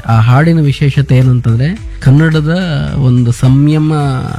ಆ ಹಾಡಿನ ವಿಶೇಷತೆ ಏನಂತಂದ್ರೆ ಕನ್ನಡದ ಒಂದು ಸಂಯಮ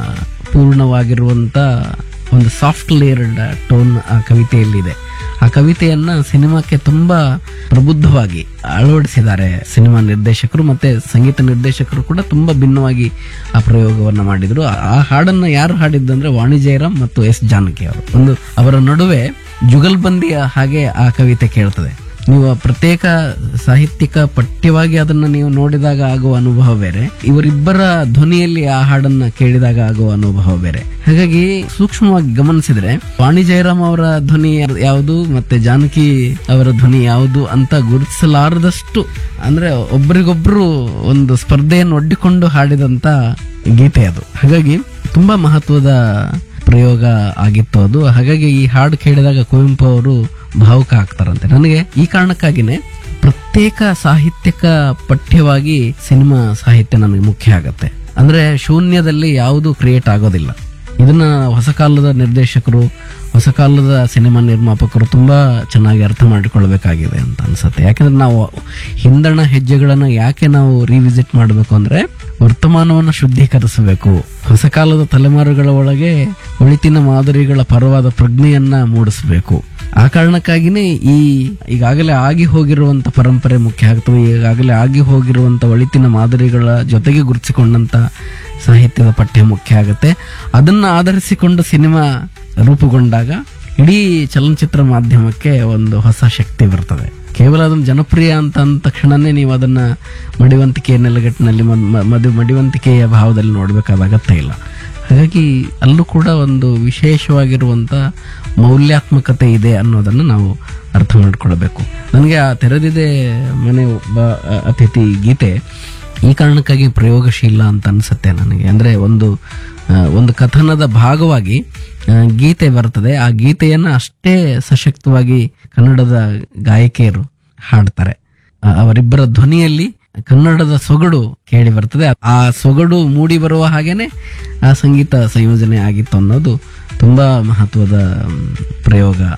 ಪೂರ್ಣವಾಗಿರುವಂತ ಒಂದು ಸಾಫ್ಟ್ ಲೇಯರ್ಡ್ ಟೋನ್ ಆ ಕವಿತೆಯಲ್ಲಿದೆ. ಆ ಕವಿತೆಯನ್ನ ಸಿನಿಮಾಕ್ಕೆ ತುಂಬಾ ಪ್ರಬುದ್ಧವಾಗಿ ಅಳವಡಿಸಿದ್ದಾರೆ ಸಿನಿಮಾ ನಿರ್ದೇಶಕರು, ಮತ್ತೆ ಸಂಗೀತ ನಿರ್ದೇಶಕರು ಕೂಡ ತುಂಬಾ ಭಿನ್ನವಾಗಿ ಆ ಪ್ರಯೋಗವನ್ನ ಮಾಡಿದ್ರು. ಆ ಹಾಡನ್ನ ಯಾರು ಹಾಡಿದ್ದಂದ್ರೆ ವಾಣಿ ಜಯರಾಮ್ ಮತ್ತು ಎಸ್ ಜಾನಕಿ ಅವರು. ಒಂದು ಅವರ ನಡುವೆ ಜುಗಲ್ಬಂದಿಯ ಹಾಗೆ ಆ ಕವಿತೆ ಕೇಳ್ತದೆ. ನೀವು ಪ್ರತ್ಯೇಕ ಸಾಹಿತ್ಯಿಕ ಪಠ್ಯವಾಗಿ ಅದನ್ನ ನೀವು ನೋಡಿದಾಗ ಆಗುವ ಅನುಭವ ಬೇರೆ, ಇವರಿಬ್ಬರ ಧ್ವನಿಯಲ್ಲಿ ಆ ಹಾಡನ್ನ ಕೇಳಿದಾಗ ಆಗುವ ಅನುಭವ ಬೇರೆ. ಹಾಗಾಗಿ ಸೂಕ್ಷ್ಮವಾಗಿ ಗಮನಿಸಿದ್ರೆ ವಾಣಿ ಜಯರಾಮ್ ಅವರ ಧ್ವನಿ ಯಾವುದು ಮತ್ತೆ ಜಾನಕಿ ಅವರ ಧ್ವನಿ ಯಾವುದು ಅಂತ ಗುರುತಿಸಲಾರದಷ್ಟು, ಅಂದ್ರೆ ಒಬ್ಬರಿಗೊಬ್ರು ಒಂದು ಸ್ಪರ್ಧೆಯನ್ನು ಒಡ್ಡಿಕೊಂಡು ಹಾಡಿದಂತ ಗೀತೆ ಅದು. ಹಾಗಾಗಿ ತುಂಬಾ ಮಹತ್ವದ ಪ್ರಯೋಗ ಆಗಿತ್ತು ಅದು. ಹಾಗಾಗಿ ಈ ಹಾಡು ಕೇಳಿದಾಗ ಕುವೆಂಪು ಅವರು ಭಾವುಕ ಆಗ್ತಾರಂತೆ. ನನಗೆ ಈ ಕಾರಣಕ್ಕಾಗಿನೇ ಪ್ರತ್ಯೇಕ ಸಾಹಿತ್ಯಿಕ ಪಠ್ಯವಾಗಿ ಸಿನಿಮಾ ಸಾಹಿತ್ಯ ನನಗೆ ಮುಖ್ಯ ಆಗತ್ತೆ. ಅಂದ್ರೆ ಶೂನ್ಯದಲ್ಲಿ ಯಾವುದು ಕ್ರಿಯೇಟ್ ಆಗೋದಿಲ್ಲ. ಇದನ್ನ ಹೊಸ ಕಾಲದ ನಿರ್ದೇಶಕರು, ಹೊಸ ಕಾಲದ ಸಿನಿಮಾ ನಿರ್ಮಾಪಕರು ತುಂಬಾ ಚೆನ್ನಾಗಿ ಅರ್ಥ ಮಾಡಿಕೊಳ್ಬೇಕಾಗಿದೆ ಅಂತ ಅನ್ಸುತ್ತೆ. ಯಾಕಂದ್ರೆ ನಾವು ಹಿಂದಣ ಹೆಜ್ಜೆಗಳನ್ನ ಯಾಕೆ ನಾವು ರಿವಿಸಿಟ್ ಮಾಡಬೇಕು ಅಂದ್ರೆ ವರ್ತಮಾನವನ್ನು ಶುದ್ಧೀಕರಿಸಬೇಕು, ಹೊಸ ಕಾಲದ ತಲೆಮಾರುಗಳ ಒಳಗೆ ಒಳಿತಿನ ಮಾದರಿಗಳ ಪರವಾದ ಪ್ರಜ್ಞೆಯನ್ನ ಮೂಡಿಸಬೇಕು. ಆ ಕಾರಣಕ್ಕಾಗಿನೇ ಈಗಾಗಲೇ ಆಗಿ ಹೋಗಿರುವಂತ ಪರಂಪರೆ ಮುಖ್ಯ ಆಗ್ತವೆ. ಈಗಾಗಲೇ ಆಗಿ ಹೋಗಿರುವಂತ ಒಳಿತಿನ ಮಾದರಿಗಳ ಜೊತೆಗೆ ಗುರುತಿಸಿಕೊಂಡಂತ ಸಾಹಿತ್ಯದ ಪಠ್ಯ ಮುಖ್ಯ ಆಗುತ್ತೆ. ಅದನ್ನ ಆಧರಿಸಿಕೊಂಡು ಸಿನಿಮಾ ರೂಪುಗೊಂಡಾಗ ಇಡೀ ಚಲನಚಿತ್ರ ಮಾಧ್ಯಮಕ್ಕೆ ಒಂದು ಹೊಸ ಶಕ್ತಿ ಬರ್ತದೆ. ಕೇವಲ ಅದನ್ನು ಜನಪ್ರಿಯ ಅಂತ ಅಂದ ತಕ್ಷಣನೇ ನೀವು ಅದನ್ನ ಮಡಿವಂತಿಕೆಯ ನೆಲೆಗಟ್ಟಿನಲ್ಲಿ ಮಡಿವಂತಿಕೆಯ ಭಾವದಲ್ಲಿ ನೋಡ್ಬೇಕಾದ ಅಗತ್ಯ ಇಲ್ಲ. ಹಾಗಾಗಿ ಅಲ್ಲೂ ಕೂಡ ಒಂದು ವಿಶೇಷವಾಗಿರುವಂತ ಮೌಲ್ಯಾತ್ಮಕತೆ ಇದೆ ಅನ್ನೋದನ್ನು ನಾವು ಅರ್ಥ ಮಾಡಿಕೊಳ್ಬೇಕು. ನನಗೆ ಆ ತೆರೆದಿದೆ ಮನೆ ಒಬ್ಬ ಅತಿಥಿ ಗೀತೆ ಈ ಕಾರಣಕ್ಕಾಗಿ ಪ್ರಯೋಗಶೀಲ ಅಂತ ಅನ್ಸುತ್ತೆ ನನಗೆ. ಅಂದ್ರೆ ಒಂದು ಕಥನದ ಭಾಗವಾಗಿ ಗೀತೆ ಬರ್ತದೆ. ಆ ಗೀತೆಯನ್ನ ಅಷ್ಟೇ ಸಶಕ್ತವಾಗಿ ಕನ್ನಡದ ಗಾಯಕಿಯರು ಹಾಡ್ತಾರೆ. ಅವರಿಬ್ಬರ ಧ್ವನಿಯಲ್ಲಿ ಕನ್ನಡದ ಸೊಗಡು ಕೇಳಿ ಬರ್ತದೆ. ಆ ಸೊಗಡು ಮೂಡಿ ಬರುವ ಹಾಗೇನೆ ಆ ಸಂಗೀತ ಸಂಯೋಜನೆ ಆಗಿತ್ತು ಅನ್ನೋದು ತುಂಬಾ ಮಹತ್ವದ ಪ್ರಯೋಗ